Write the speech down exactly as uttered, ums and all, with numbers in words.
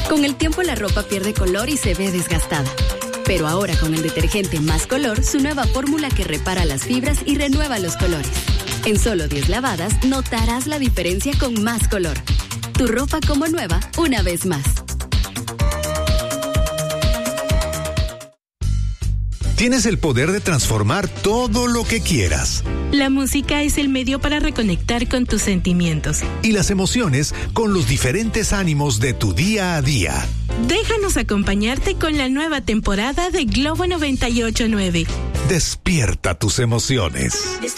Con el tiempo la ropa pierde color y se ve desgastada. Pero ahora con el detergente Más Color, su nueva fórmula que repara las fibras y renueva los colores. En solo diez lavadas notarás la diferencia con Más Color. Tu ropa como nueva, una vez más. Tienes el poder de transformar todo lo que quieras. La música es el medio para reconectar con tus sentimientos. Y las emociones con los diferentes ánimos de tu día a día. Déjanos acompañarte con la nueva temporada de Globo noventa y ocho punto nueve. Despierta tus emociones.